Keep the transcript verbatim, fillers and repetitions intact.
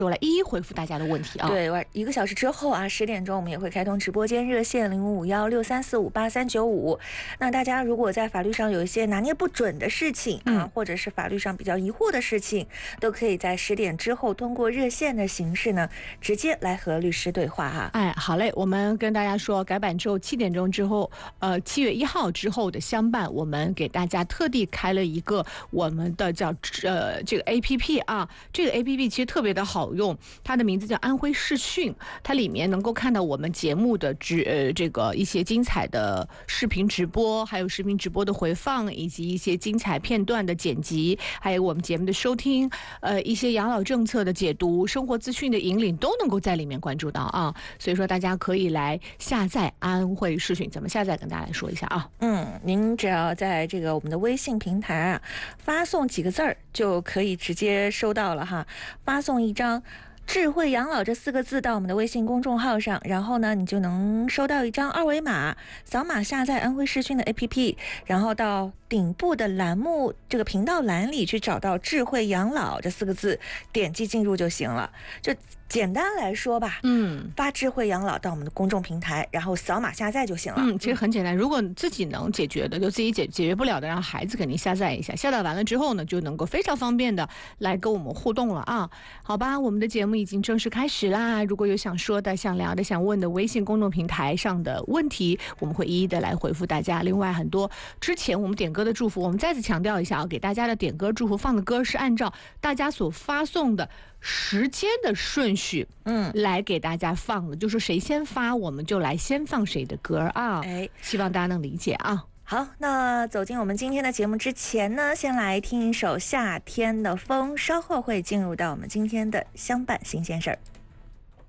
我来一一回复大家的问题啊。 对，一个小时之后啊，十点钟我们也会开通直播间热线零五五幺六三四五八三九五。那大家如果在法律上有一些拿捏不准的事情啊， 嗯、 或者是法律上比较疑惑的事情，都可以在十点之后通过热线的形式呢，直接来和律师对话哈。 哎，好嘞，我们跟大家说，改版之后七点钟之后，呃，七月一号之后的相伴，我们给大家特地开了一个我们的叫呃这个 A P P 啊，这个 A P P 其实特别的好用，它的名字叫安徽视讯，它里面能够看到我们节目的直呃这个一些精彩的视频直播，还有视频直播的回放，以及一些精彩片段的剪辑，还有我们节目的收听，呃一些养老政策的解读、生活资讯的引领，都能够在里面关注到啊。所以说大家可以来下载安徽视讯，怎么下载跟大家来说一下啊。 嗯，您只要在这个我们的微信平台啊，发送几个字儿就可以直接收到了哈，发送一张智慧养老这四个字到我们的微信公众号上，然后呢，你就能收到一张二维码，扫码下载安徽视讯的 A P P， 然后到顶部的栏目这个频道栏里去找到智慧养老这四个字，点击进入就行了。就简单来说吧， 嗯， 发智慧养老到我们的公众平台，然后扫码下载就行了。 嗯，其实很简单，如果自己能解决的，就自己解解决不了的，让孩子肯定下载一下，下载完了之后呢，就能够非常方便的来跟我们互动了啊。好吧，我们的节目已经正式开始啦。如果有想说的、想聊的、想问的，微信公众平台上的问题，我们会一一的来回复大家。另外，很多之前我们点歌的祝福，我们再次强调一下啊，给大家的点歌祝福放的歌是按照大家所发送的时间的顺序， 嗯， 来给大家放的，就是谁先发，我们就来先放谁的歌啊。 哎， 希望大家能理解啊。 好，那走进我们今天的节目之前呢，先来听一首《夏天的风》，稍后会进入到我们今天的相伴新鲜事儿。